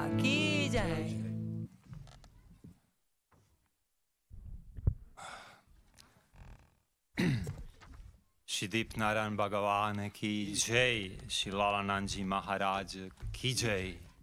की जय। श्री दीप नारायण भगवान की जय, श्री लालानंद जी महाराज की जय।